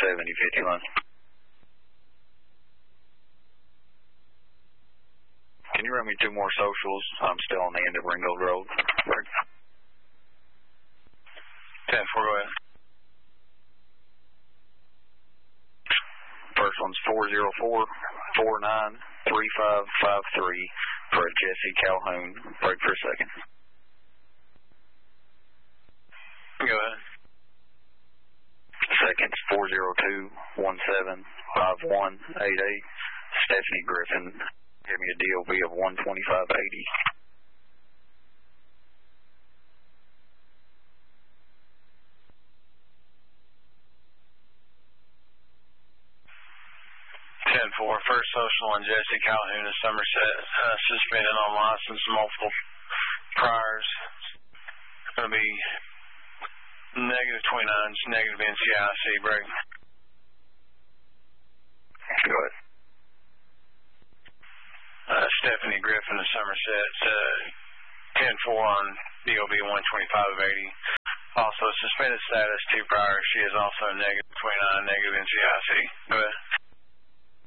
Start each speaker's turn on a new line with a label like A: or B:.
A: 7051. Can you run me 2 more socials? I'm still on the end of Ringgold Road. Right.
B: 10-4, go ahead.
A: First one's 404-49-3553 for Jesse Calhoun. Break for a second.
B: Go ahead.
A: Second's 402-17-5188. Stephanie Griffin. Give me a DOB of 125.80.
B: 10-4, first social on Jesse Calhoun of Somerset, suspended on license, multiple priors. It's going to be -29s, negative NCIC break.
A: Go ahead.
B: Stephanie Griffin of Somerset, 10-4 on DOB 125.80. Also suspended status, 2 priors. She is also -29, negative NCIC. Go ahead.